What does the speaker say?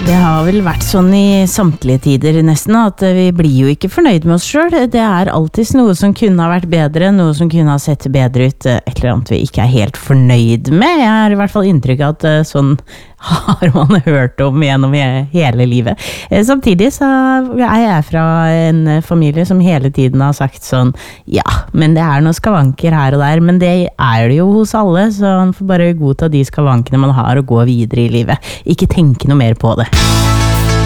Det har vel vært sånn i samtlige tider nesten, at vi blir jo ikke fornøyd med oss selv. Det alltid noe som kunne ha vært bedre, noe som kunne ha sett bedre ut, et eller annet vi ikke helt fornøyd med. Jeg har i hvert fall inntrykk av at sånn har man hørt om gjennom hele livet. Samtidig så jeg fra en familie som hele tiden har sagt sånn, ja, men det noen skavanker her og der, men det det jo hos alle, så man får bare godta de skavankene man har og gå videre i livet. Ikke tenke noe mer på det.